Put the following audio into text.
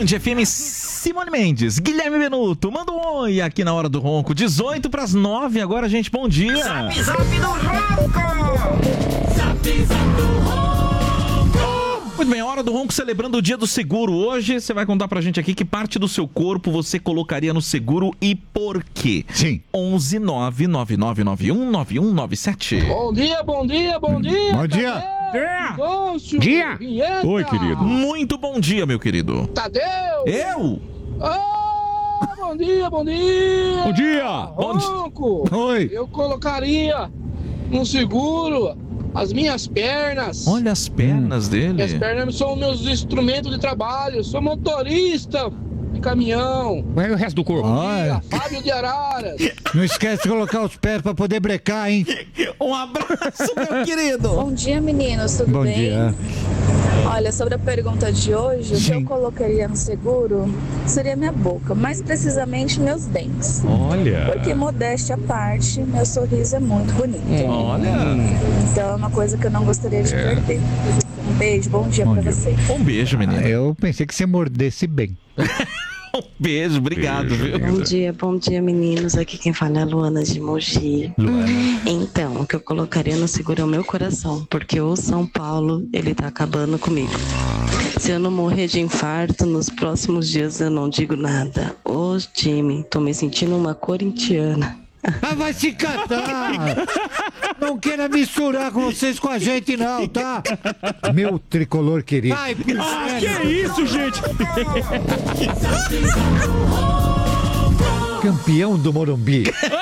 Band FM, Simone Mendes, Guilherme Benuto, manda um oi aqui na Hora do Ronco, 8:08 agora, gente, bom dia. Zap, zap do Ronco! Zap, zap do Ronco! Muito bem, Hora do Ronco celebrando o Dia do Seguro. Hoje você vai contar pra gente aqui que parte do seu corpo você colocaria no seguro e por quê? Sim. 11 99991 9197. Bom dia, bom dia, bom dia. Bom dia. Negócio, Dia. vinheta. Oi, querido. Muito bom dia, meu querido. Tadeu. Eu? Bom dia, bom dia. Bom dia. Ronco. Oi. Eu colocaria no seguro as minhas pernas. Olha as pernas dele. Minhas pernas são meus instrumentos de trabalho. Eu sou motorista de caminhão. Vai o resto do corpo. Fábio de Araras. Não esquece de colocar os pés pra poder brecar, hein? Um abraço, meu querido. Bom dia, meninos, tudo Bom bem? dia. Olha, sobre a pergunta de hoje, o que Sim. eu colocaria no seguro seria minha boca, mais precisamente meus dentes. Olha. Porque, modéstia à parte, meu sorriso é muito bonito. Olha. Então é uma coisa que eu não gostaria de perder. Um beijo, bom dia pra vocês. Um beijo, menino. Eu pensei que você mordesse bem. Um beijo, obrigado, viu? Bom dia, meninos. Aqui quem fala é a Luana de Mogi. Então, o que eu colocaria no seguro é o meu coração, porque o São Paulo, ele tá acabando comigo. Se eu não morrer de infarto, nos próximos dias eu não digo nada. Ô, time, tô me sentindo uma corintiana. Ah, vai se catar! Não queira misturar com vocês com a gente, não, tá? Meu tricolor querido. Ai, Que isso, gente? campeão do Morumbi.